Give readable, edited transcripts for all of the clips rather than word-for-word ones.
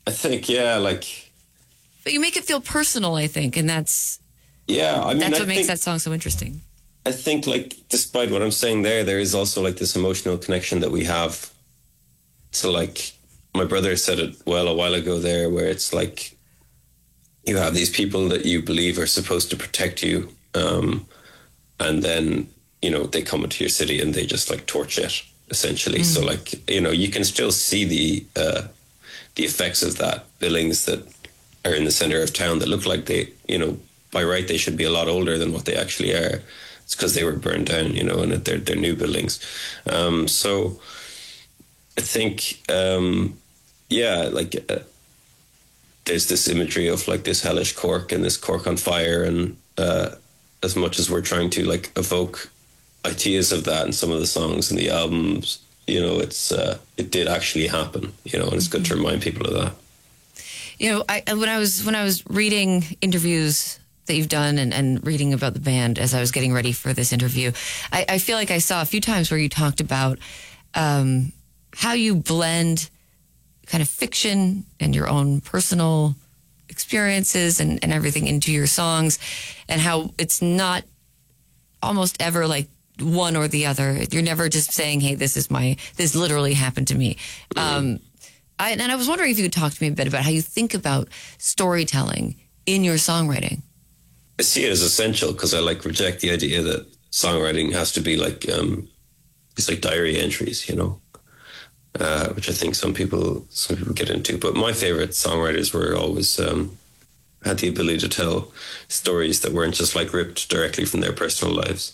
I think, yeah, like, But you make it feel personal, I think, and that's yeah, I mean, that's I what makes think, that song so interesting. I think, like, despite what I'm saying there is also like this emotional connection that we have. So, like, my brother said it well a while ago there, where it's like you have these people that you believe are supposed to protect you, and then they come into your city and they just like torch it essentially. So, like, you can still see the effects of that. Buildings that are in the center of town that look like they, by right, they should be a lot older than what they actually are. It's because they were burned down, and they're new buildings. So I think, yeah, like there's this imagery of like this hellish Cork and this Cork on fire, and as much as we're trying to like evoke ideas of that in some of the songs and the albums, it did actually happen, and it's good to remind people of that. When I was reading interviews that you've done and reading about the band as I was getting ready for this interview, I feel like I saw a few times where you talked about how you blend kind of fiction and your own personal experiences and everything into your songs, and how it's not almost ever like one or the other. You're never just saying, hey, this literally happened to me. And I was wondering if you could talk to me a bit about how you think about storytelling in your songwriting. I see it as essential because I like reject the idea that songwriting has to be like it's like diary entries, which I think some people get into. But my favorite songwriters were always had the ability to tell stories that weren't just like ripped directly from their personal lives.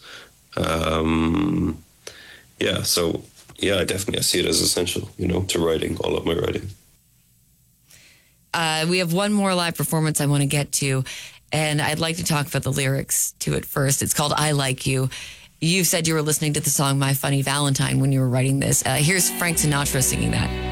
I see it as essential, to writing, all of my writing. We have one more live performance I want to get to, and I'd like to talk about the lyrics to it first. It's called I Like You. You said you were listening to the song My Funny Valentine when you were writing this. Here's Frank Sinatra singing that.